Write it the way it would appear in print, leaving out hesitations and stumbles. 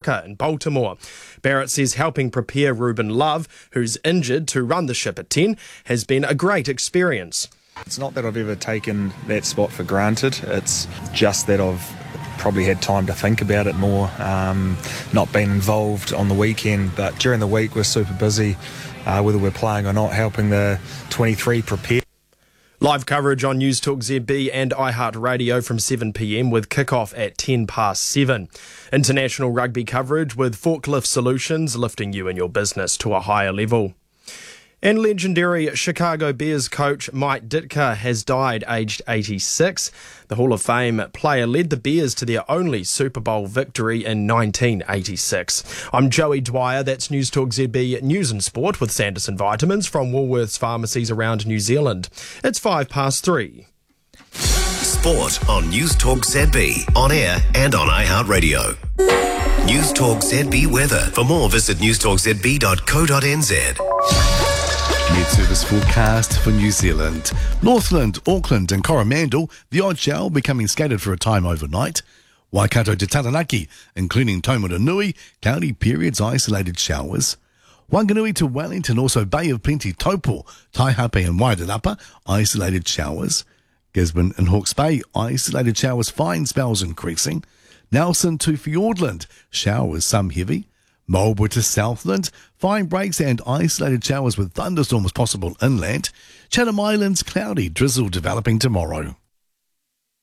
Soccer in Baltimore. Barrett says helping prepare Ruben Love, who's injured, to run the ship at 10 has been a great experience. It's not that I've ever taken that spot for granted, it's just that I've probably had time to think about it more, not been involved on the weekend, but during the week we're super busy, whether we're playing or not, helping the 23 prepare. Live coverage on News Talk ZB and iHeartRadio from 7 p.m. with kick-off at 10 past 7. International rugby coverage with Forklift Solutions, lifting you and your business to a higher level. And legendary Chicago Bears coach Mike Ditka has died aged 86. The Hall of Fame player led the Bears to their only Super Bowl victory in 1986. I'm Joey Dwyer, that's News Talk ZB News and Sport with Sanderson Vitamins from Woolworths pharmacies around New Zealand. It's 3:05. Sport on News Talk ZB, on air and on iHeartRadio. News Talk ZB weather. For more, visit newstalkzb.co.nz. Met service forecast for New Zealand. Northland, Auckland and Coromandel, the odd shower becoming scattered for a time overnight. Waikato to Taranaki, including Taumarunui, cloudy periods, isolated showers. Wanganui to Wellington, also Bay of Plenty, Taupo, Taihape and Wairarapa, isolated showers. Gisborne and Hawke's Bay, isolated showers, fine spells increasing. Nelson to Fiordland, showers, some heavy. Marlborough to Southland, fine breaks and isolated showers with thunderstorms possible inland. Chatham Islands, cloudy, drizzle developing tomorrow.